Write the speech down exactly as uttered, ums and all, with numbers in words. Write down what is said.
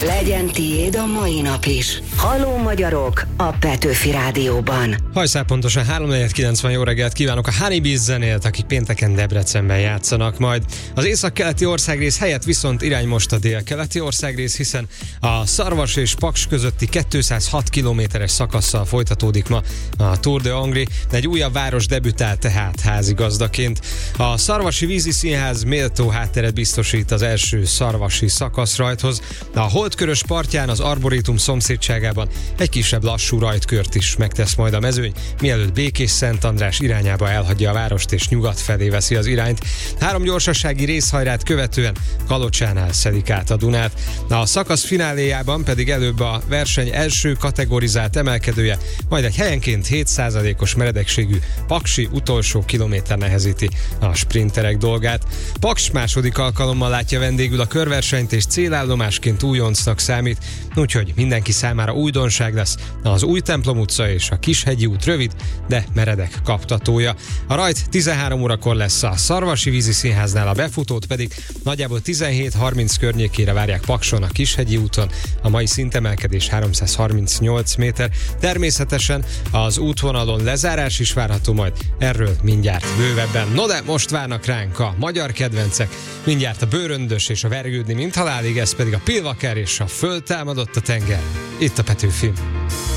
Legyen tiéd a mai nap is. Halló magyarok a Petőfi Rádióban. Hajszál pontosan három negyven kilencven, jó reggelt kívánok! A Honeybees zenélt, akik pénteken Debrecenben játszanak majd. Az északkeleti országrész helyett viszont irány most a délkeleti országrész, hiszen a Szarvas és Paks közötti kétszázhat kilométeres szakasszal folytatódik ma a Tour de Hongrie. Egy újabb város debütál tehát házigazdaként. A Szarvasi Vízi Színház méltó hátteret biztosít az első szarvasi szakaszrajthoz. A Holdkörös partján az Arborétum szomszédságában egy kisebb lassú rajtkört is megtesz majd a mezőny, mielőtt Békés-Szent András irányába elhagyja a várost és nyugat felé veszi az irányt. Három gyorsasági részhajrát követően Kalocsánál szedik át a Dunát. A szakasz fináléjában pedig előbb a verseny első kategorizált emelkedője, majd egy helyenként hét százalékos meredekségű paksi utolsó kilométer nehezíti a sprinterek dolgát. Paks második alkalommal látja vendégül a körversenyt és célállomásként újoncnak számít, úgyhogy mindenki számára újdonság lesz az Új Templom utca és a Kishegyi út rövid, de meredek kaptatója. A rajt tizenhárom órakor lesz a Szarvasi Vízi Színháznál, a befutót pedig nagyjából tizenhét harminc környékére várják Pakson a Kishegyi úton. A mai szintemelkedés háromszázharmincnyolc méter. Természetesen az útvonalon lezárás is várható, majd erről mindjárt bővebben. No de most várnak ránk a magyar kedvencek, mindjárt a Bőröndös és a Vergődni mint halálig, ez pedig a Pilvaker és a Föltámadott a tenger. Itt a Petőfi.